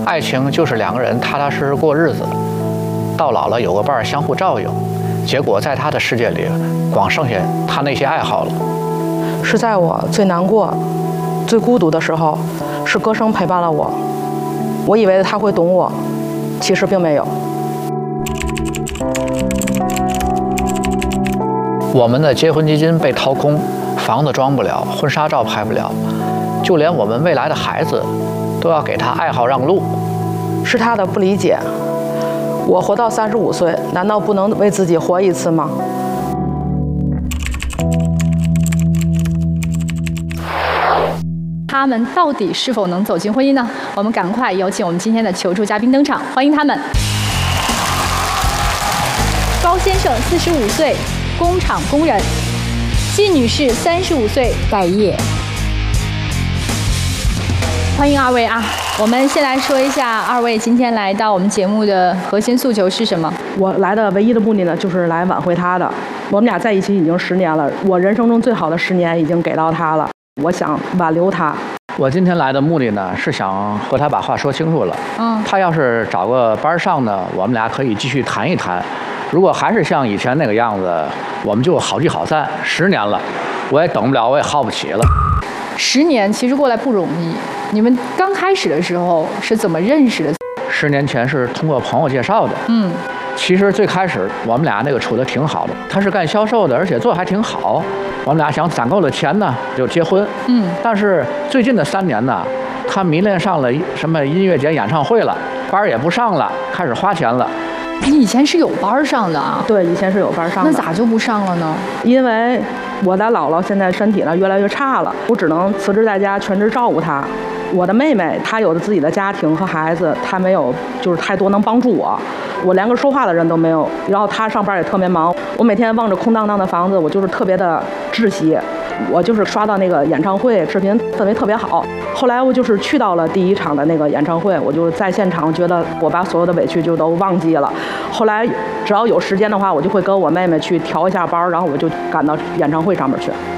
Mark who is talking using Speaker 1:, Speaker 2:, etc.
Speaker 1: 爱情就是两个人踏踏实实过日子，到老了有个伴儿相互照应。结果在他的世界里，光剩下他那些爱好了。
Speaker 2: 是在我最难过、最孤独的时候，是歌声陪伴了我。我以为他会懂我，其实并没有。
Speaker 1: 我们的结婚基金被掏空，房子装不了，婚纱照拍不了，就连我们未来的孩子，都要给他爱好让路。
Speaker 2: 是他的不理解。我活到35岁，难道不能为自己活一次吗？
Speaker 3: 他们到底是否能走进婚姻呢？我们赶快有请我们今天的求助嘉宾登场，欢迎他们。高先生45岁，工厂工人；季女士35岁，待业。欢迎二位啊！我们先来说一下，二位今天来到我们节目的核心诉求是什么？
Speaker 2: 我来的唯一的目的呢，就是来挽回他的。我们俩在一起已经10年了，我人生中最好的10年已经给到他了，我想挽留他。
Speaker 1: 我今天来的目的呢，是想和他把话说清楚了。他要是找个班上呢，我们俩可以继续谈一谈。如果还是像以前那个样子，我们就好聚好散。10年了，我也等不了，我也耗不起了。
Speaker 3: 10年其实过来不容易。你们刚开始的时候是怎么认识的
Speaker 1: ？10年前是通过朋友介绍的。其实最开始我们俩那个处得挺好的，他是干销售的，而且做得还挺好。我们俩想攒够了钱呢，就结婚。但是最近的3年呢，他迷恋上了什么音乐节、演唱会了，班也不上了，开始花钱了。
Speaker 3: 你以前是有班上的啊？
Speaker 2: 对，以前是有班上的。
Speaker 3: 那咋就不上了呢？
Speaker 2: 因为我的姥姥现在身体呢越来越差了，我只能辞职在家全职照顾她。我的妹妹她有自己的家庭和孩子，她没有就是太多能帮助我，我连个说话的人都没有。然后她上班也特别忙，我每天望着空荡荡的房子，我就是特别的窒息。我就是刷到那个演唱会视频，氛围特别好。后来我就是去到了第1场的那个演唱会，我就在现场觉得我把所有的委屈就都忘记了。后来只要有时间的话，我就会跟我妹妹去调一下班，然后我就赶到演唱会上面去。